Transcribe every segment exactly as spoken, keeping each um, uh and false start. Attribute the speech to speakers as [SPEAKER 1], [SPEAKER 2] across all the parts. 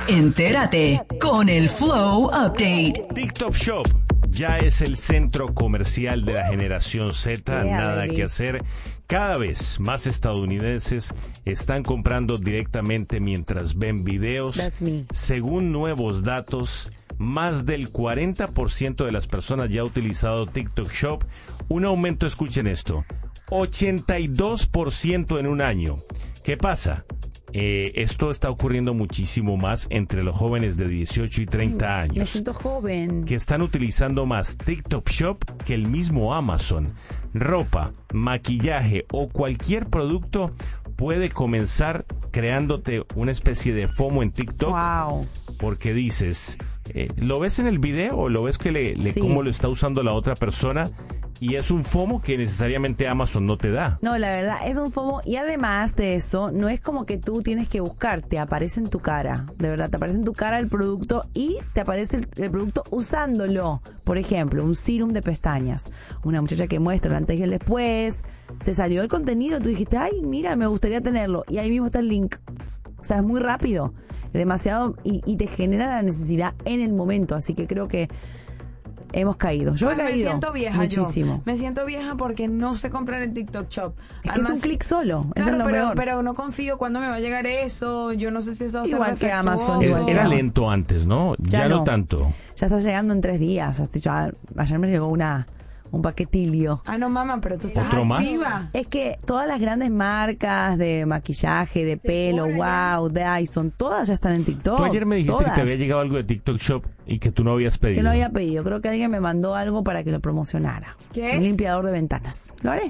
[SPEAKER 1] Entérate con el Flow Update.
[SPEAKER 2] TikTok Shop ya es el centro comercial de la generación Z,
[SPEAKER 3] Yeah,
[SPEAKER 2] nada
[SPEAKER 3] baby.
[SPEAKER 2] que hacer. Cada vez más estadounidenses están comprando directamente mientras ven videos.
[SPEAKER 3] That's me.
[SPEAKER 2] Según nuevos datos, más del cuarenta por ciento de las personas ya ha utilizado TikTok Shop. Un aumento, escuchen esto, ochenta y dos por ciento en un año. ¿Qué pasa? Eh, esto está ocurriendo muchísimo más entre los jóvenes de dieciocho y treinta
[SPEAKER 3] Me
[SPEAKER 2] años,
[SPEAKER 3] siento joven.
[SPEAKER 2] que están utilizando más TikTok Shop que el mismo Amazon. Ropa, maquillaje o cualquier producto puede comenzar creándote una especie de FOMO en TikTok.
[SPEAKER 3] Wow.
[SPEAKER 2] Porque dices, eh, ¿lo ves en el video o lo ves que le, le
[SPEAKER 3] Sí.
[SPEAKER 2] cómo lo está usando la otra persona? Y es un FOMO que necesariamente Amazon no te da.
[SPEAKER 3] No, la verdad, es un FOMO. Y además de eso, no es como que tú tienes que buscar, te aparece en tu cara. De verdad, te aparece en tu cara el producto y te aparece el, el producto usándolo. Por ejemplo, un serum de pestañas. Una muchacha que muestra el antes y el después. Te salió el contenido, tú dijiste, ay, mira, me gustaría tenerlo. Y ahí mismo está el link. O sea, es muy rápido. Es demasiado y, y te genera la necesidad en el momento. Así que creo que hemos caído. Yo he
[SPEAKER 4] Ay, me
[SPEAKER 3] caído
[SPEAKER 4] siento vieja
[SPEAKER 3] muchísimo.
[SPEAKER 4] yo. Me siento vieja porque no sé comprar en TikTok Shop.
[SPEAKER 3] Es que es un clic solo. Eso
[SPEAKER 4] Claro,
[SPEAKER 3] es lo
[SPEAKER 4] pero,
[SPEAKER 3] peor.
[SPEAKER 4] pero no confío cuándo me va a llegar eso. Yo no sé si eso va a ser
[SPEAKER 3] Igual que Amazon,
[SPEAKER 4] defectuoso.
[SPEAKER 3] igual que
[SPEAKER 2] Era
[SPEAKER 3] Amazon.
[SPEAKER 2] lento antes, ¿no? Ya,
[SPEAKER 3] Ya
[SPEAKER 2] no.
[SPEAKER 3] no.
[SPEAKER 2] tanto.
[SPEAKER 3] Ya está llegando en tres días. O sea, ya- ayer me llegó una un paquetilio.
[SPEAKER 4] Ah, no, mamá, pero tú estás
[SPEAKER 2] ¿Otro más?
[SPEAKER 4] activa.
[SPEAKER 3] Es que todas las grandes marcas de maquillaje, de pelo,
[SPEAKER 4] Sephora,
[SPEAKER 3] wow, Dyson, todas ya están en TikTok.
[SPEAKER 2] Tú ayer me dijiste
[SPEAKER 3] todas.
[SPEAKER 2] que te había llegado algo de TikTok Shop y que tú no habías pedido.
[SPEAKER 3] Que no había pedido. Creo que alguien me mandó algo para que lo promocionara.
[SPEAKER 4] ¿Qué
[SPEAKER 3] Un
[SPEAKER 4] es?
[SPEAKER 3] limpiador de ventanas. Lo haré.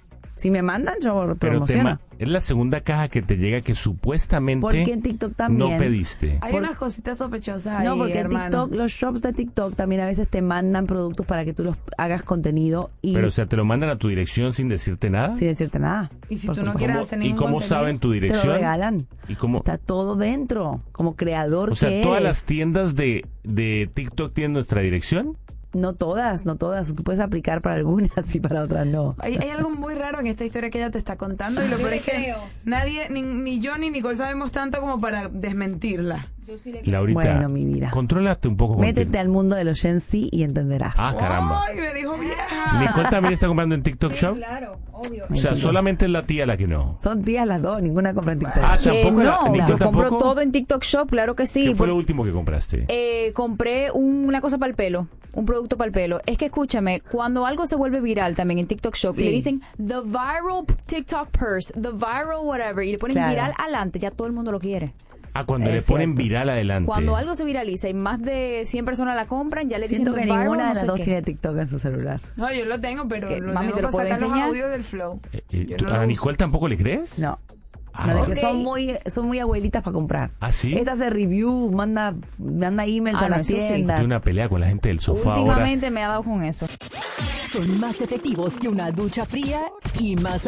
[SPEAKER 3] Si me mandan, yo lo
[SPEAKER 2] Pero te
[SPEAKER 3] promociono.
[SPEAKER 2] ma- es la segunda caja que te llega que supuestamente
[SPEAKER 3] Porque en TikTok también.
[SPEAKER 2] no pediste.
[SPEAKER 4] Hay
[SPEAKER 3] Por-
[SPEAKER 4] unas cositas sospechosas ahí,
[SPEAKER 3] No, porque en
[SPEAKER 4] hermano.
[SPEAKER 3] TikTok, los shops de TikTok también a veces te mandan productos para que tú los hagas contenido y
[SPEAKER 2] Pero o sea, te lo mandan a tu dirección sin decirte nada.
[SPEAKER 3] sin decirte nada.
[SPEAKER 4] Y si
[SPEAKER 3] Por
[SPEAKER 4] tú no
[SPEAKER 3] supuesto.
[SPEAKER 4] quieres
[SPEAKER 2] ¿Cómo-
[SPEAKER 4] hacer
[SPEAKER 2] ¿Y
[SPEAKER 4] ningún
[SPEAKER 2] cómo
[SPEAKER 4] contenido?
[SPEAKER 2] saben tu
[SPEAKER 3] Te lo
[SPEAKER 2] dirección?
[SPEAKER 3] regalan.
[SPEAKER 2] ¿Y cómo?
[SPEAKER 3] Está todo dentro, como creador
[SPEAKER 2] O sea,
[SPEAKER 3] que
[SPEAKER 2] todas
[SPEAKER 3] eres.
[SPEAKER 2] las tiendas de, de TikTok tienen nuestra dirección.
[SPEAKER 3] No todas, no todas. Tú puedes aplicar para algunas y para otras no.
[SPEAKER 4] Hay, hay algo muy raro en esta historia que ella te está contando y lo peor es que nadie, ni, ni yo ni Nicole sabemos tanto como para desmentirla.
[SPEAKER 2] Laurita,
[SPEAKER 3] Bueno, mi vida.
[SPEAKER 2] contrólate un poco con
[SPEAKER 3] Métete
[SPEAKER 2] TikTok.
[SPEAKER 3] al mundo de los Gen Z y entenderás.
[SPEAKER 2] Ah, caramba.
[SPEAKER 4] Ay, me dijo vieja.
[SPEAKER 2] ¿Nicole también está comprando en TikTok Shop?
[SPEAKER 5] Claro, obvio.
[SPEAKER 2] O sea, solamente es la tía la que no.
[SPEAKER 3] Son tías las dos, ninguna compra en TikTok.
[SPEAKER 2] Ah,
[SPEAKER 5] Que
[SPEAKER 2] tampoco la-
[SPEAKER 5] no,
[SPEAKER 2] Nicole
[SPEAKER 5] yo compro
[SPEAKER 2] tampoco.
[SPEAKER 5] todo en TikTok Shop, claro que sí.
[SPEAKER 2] ¿Qué fue
[SPEAKER 5] Por-
[SPEAKER 2] lo último que compraste?
[SPEAKER 5] eh, compré un- una cosa para el pelo, un producto para el pelo. Es que escúchame, cuando algo se vuelve viral también en TikTok Shop
[SPEAKER 3] Sí.
[SPEAKER 5] y le dicen the viral TikTok purse, the viral whatever, y le ponen
[SPEAKER 3] Claro.
[SPEAKER 5] viral adelante, ya todo el mundo lo quiere.
[SPEAKER 2] Ah, cuando
[SPEAKER 3] es
[SPEAKER 2] le ponen
[SPEAKER 3] cierto.
[SPEAKER 2] viral adelante.
[SPEAKER 5] Cuando algo se viraliza y más de cien personas la compran, ya le dicen
[SPEAKER 3] Siento
[SPEAKER 5] the
[SPEAKER 3] que
[SPEAKER 5] viral
[SPEAKER 3] ninguna de
[SPEAKER 5] no
[SPEAKER 3] las
[SPEAKER 5] sé
[SPEAKER 3] dos
[SPEAKER 5] qué.
[SPEAKER 3] tiene TikTok en su celular.
[SPEAKER 4] No, yo lo tengo, pero
[SPEAKER 5] ¿Qué?
[SPEAKER 4] lo
[SPEAKER 5] Mami,
[SPEAKER 4] tengo
[SPEAKER 5] ¿te lo
[SPEAKER 4] para
[SPEAKER 5] puedo
[SPEAKER 4] sacar los
[SPEAKER 5] enseñar?
[SPEAKER 4] audios del flow.
[SPEAKER 2] Eh, eh,
[SPEAKER 4] Yo
[SPEAKER 2] ¿tú-
[SPEAKER 4] no lo
[SPEAKER 2] ¿A
[SPEAKER 4] uso.
[SPEAKER 2] Nicole tampoco le crees?
[SPEAKER 3] No.
[SPEAKER 2] Ah,
[SPEAKER 3] No le-
[SPEAKER 5] ok.
[SPEAKER 3] son muy son muy abuelitas para comprar.
[SPEAKER 2] ¿Ah, sí?
[SPEAKER 3] Esta hace reviews, manda manda emails
[SPEAKER 5] Ah,
[SPEAKER 3] a
[SPEAKER 5] no,
[SPEAKER 3] las
[SPEAKER 5] eso sí.
[SPEAKER 3] tiendas.
[SPEAKER 2] Tiene una pelea con la gente del sofá ahora.
[SPEAKER 5] Últimamente me ha dado con eso.
[SPEAKER 1] Son más efectivos que una ducha fría y más